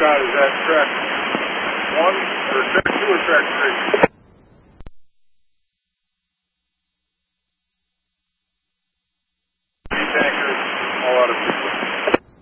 shot is at track 1 or track 2 or track 3?